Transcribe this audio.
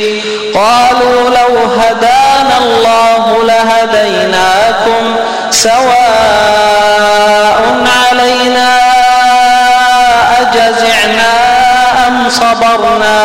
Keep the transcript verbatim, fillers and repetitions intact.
قالوا لو هدانا الله لهديناكم سواء علينا أجزعنا أم صبرنا